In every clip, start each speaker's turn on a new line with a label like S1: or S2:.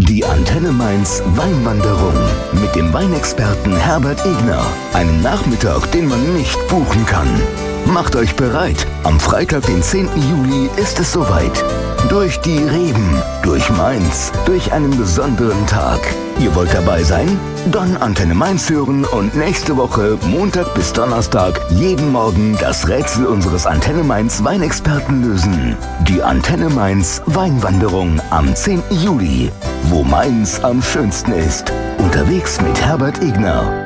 S1: Die Antenne Mainz Weinwanderung mit dem Weinexperten Herbert Egner. Einen Nachmittag, den man nicht buchen kann. Macht euch bereit, am Freitag, den 10. Juli ist es soweit. Durch die Reben, durch Mainz, durch einen besonderen Tag. Ihr wollt dabei sein? Dann Antenne Mainz hören und nächste Woche, Montag bis Donnerstag, jeden Morgen das Rätsel unseres Antenne Mainz Weinexperten lösen. Die Antenne Mainz Weinwanderung am 10. Juli, wo Mainz am schönsten ist. Unterwegs mit Herbert Egner.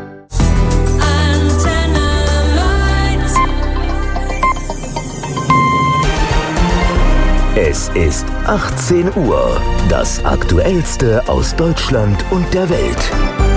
S1: Es ist 18 Uhr. Das Aktuellste aus Deutschland und der Welt.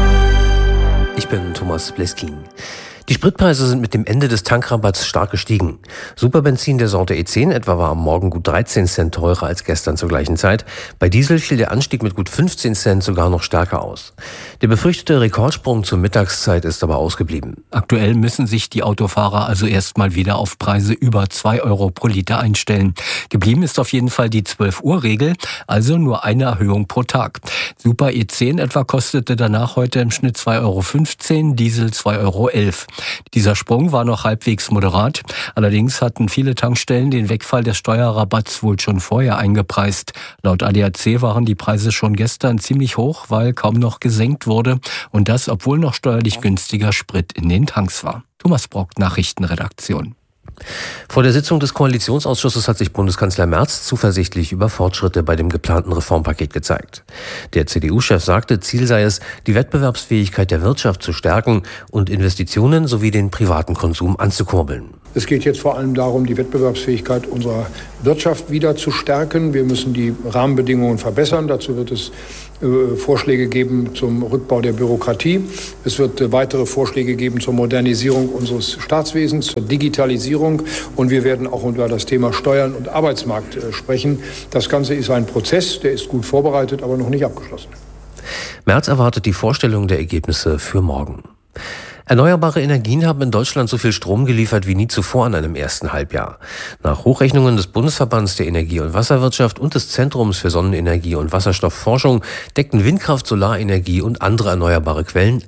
S2: Ich bin Thomas Bleskin. Die Spritpreise sind mit dem Ende des Tankrabatts stark gestiegen. Superbenzin der Sorte E10 etwa war am Morgen gut 13 Cent teurer als gestern zur gleichen Zeit. Bei Diesel fiel der Anstieg mit gut 15 Cent sogar noch stärker aus. Der befürchtete Rekordsprung zur Mittagszeit ist aber ausgeblieben.
S3: Aktuell müssen sich die Autofahrer also erstmal wieder auf Preise über 2 Euro pro Liter einstellen. Geblieben ist auf jeden Fall die 12-Uhr-Regel, also nur eine Erhöhung pro Tag. Super E10 etwa kostete danach heute im Schnitt 2,15 Euro, Diesel 2,11 Euro. Dieser Sprung war noch halbwegs moderat. Allerdings hatten viele Tankstellen den Wegfall des Steuerrabatts wohl schon vorher eingepreist. Laut ADAC waren die Preise schon gestern ziemlich hoch, weil kaum noch gesenkt wurde. Und das, obwohl noch steuerlich günstiger Sprit in den Tanks war. Thomas Brock, Nachrichtenredaktion.
S2: Vor der Sitzung des Koalitionsausschusses hat sich Bundeskanzler Merz zuversichtlich über Fortschritte bei dem geplanten Reformpaket gezeigt. Der CDU-Chef sagte, Ziel sei es, die Wettbewerbsfähigkeit der Wirtschaft zu stärken und Investitionen sowie den privaten Konsum anzukurbeln.
S4: Es geht jetzt vor allem darum, die Wettbewerbsfähigkeit unserer Wirtschaft wieder zu stärken. Wir müssen die Rahmenbedingungen verbessern. Dazu wird es Vorschläge geben zum Rückbau der Bürokratie. Es wird weitere Vorschläge geben zur Modernisierung unseres Staatswesens, zur Digitalisierung. Und wir werden auch über das Thema Steuern und Arbeitsmarkt sprechen. Das Ganze ist ein Prozess, der ist gut vorbereitet, aber noch nicht abgeschlossen.
S2: Merz erwartet die Vorstellung der Ergebnisse für morgen. Erneuerbare Energien haben in Deutschland so viel Strom geliefert wie nie zuvor in einem ersten Halbjahr. Nach Hochrechnungen des Bundesverbands der Energie- und Wasserwirtschaft und des Zentrums für Sonnenenergie und Wasserstoffforschung deckten Windkraft, Solarenergie und andere erneuerbare Quellen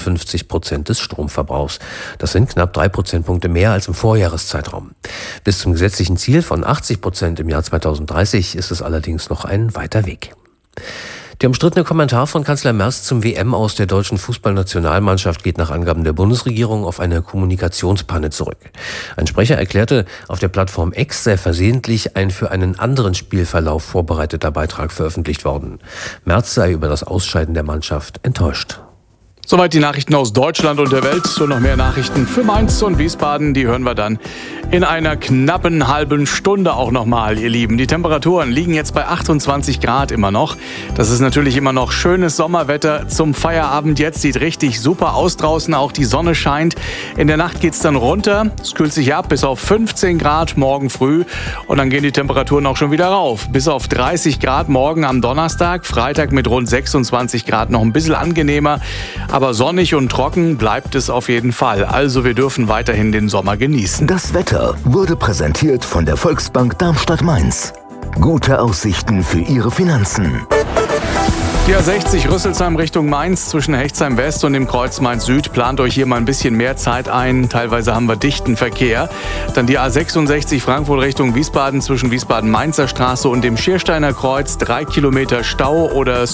S2: 58% des Stromverbrauchs. Das sind knapp 3 Prozentpunkte mehr als im Vorjahreszeitraum. Bis zum gesetzlichen Ziel von 80% im Jahr 2030 ist es allerdings noch ein weiter Weg. Der umstrittene Kommentar von Kanzler Merz zum WM-Aus der deutschen Fußballnationalmannschaft geht nach Angaben der Bundesregierung auf eine Kommunikationspanne zurück. Ein Sprecher erklärte, auf der Plattform X sei versehentlich ein für einen anderen Spielverlauf vorbereiteter Beitrag veröffentlicht worden. Merz sei über das Ausscheiden der Mannschaft enttäuscht.
S5: Soweit die Nachrichten aus Deutschland und der Welt. So noch mehr Nachrichten für Mainz und Wiesbaden. Die hören wir dann in einer knappen halben Stunde auch nochmal, ihr Lieben. Die Temperaturen liegen jetzt bei 28 Grad immer noch. Das ist natürlich immer noch schönes Sommerwetter zum Feierabend. Jetzt sieht richtig super aus draußen. Auch die Sonne scheint. In der Nacht geht's dann runter. Es kühlt sich ab bis auf 15 Grad morgen früh. Und dann gehen die Temperaturen auch schon wieder rauf. Bis auf 30 Grad morgen am Donnerstag. Freitag mit rund 26 Grad noch ein bisschen angenehmer. Aber sonnig und trocken bleibt es auf jeden Fall. Also wir dürfen weiterhin den Sommer genießen.
S1: Das Wetter wurde präsentiert von der Volksbank Darmstadt-Mainz. Gute Aussichten für Ihre Finanzen.
S5: Die A60 Rüsselsheim Richtung Mainz zwischen Hechtsheim West und dem Kreuz Mainz Süd. Plant euch hier mal ein bisschen mehr Zeit ein. Teilweise haben wir dichten Verkehr. Dann die A66 Frankfurt Richtung Wiesbaden zwischen Wiesbaden-Mainzer Straße und dem Schiersteiner Kreuz. 3 Kilometer Stau oder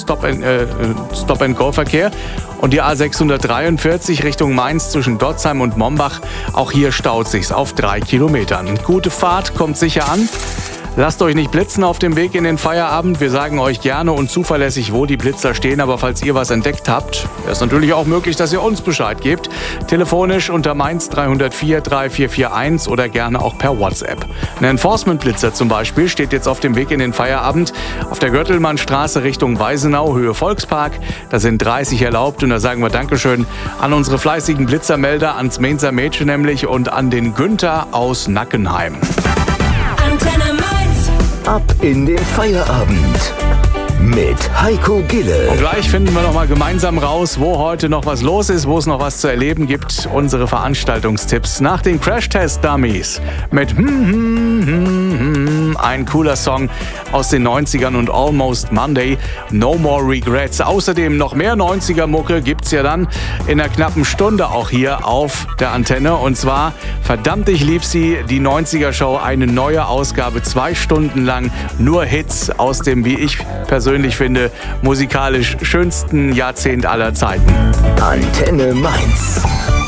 S5: Stop-and-Go-Verkehr. Und die A643 Richtung Mainz zwischen Dotzheim und Mombach. Auch hier staut sich's auf 3 Kilometern. Gute Fahrt, kommt sicher an. Lasst euch nicht blitzen auf dem Weg in den Feierabend. Wir sagen euch gerne und zuverlässig, wo die Blitzer stehen. Aber falls ihr was entdeckt habt, wäre es natürlich auch möglich, dass ihr uns Bescheid gebt. Telefonisch unter Mainz 304 3441 oder gerne auch per WhatsApp. Ein Enforcement-Blitzer zum Beispiel steht jetzt auf dem Weg in den Feierabend auf der Görtelmannstraße Richtung Weisenau, Höhe Volkspark. Da sind 30 erlaubt und da sagen wir Dankeschön an unsere fleißigen Blitzermelder, ans Mainzer Mädchen nämlich und an den Günther aus Nackenheim.
S1: Ab in den Feierabend mit Heiko Gille.
S5: Und gleich finden wir noch mal gemeinsam raus, wo heute noch was los ist, wo es noch was zu erleben gibt. Unsere Veranstaltungstipps nach den Crash-Test-Dummies mit ein cooler Song aus den 90ern und Almost Monday, No More Regrets. Außerdem noch mehr 90er-Mucke gibt's ja dann in einer knappen Stunde auch hier auf der Antenne. Und zwar, verdammt, ich lieb sie, die 90er-Show, eine neue Ausgabe, 2 Stunden lang, nur Hits aus dem, wie ich persönlich finde, musikalisch schönsten Jahrzehnt aller Zeiten.
S1: Antenne Mainz.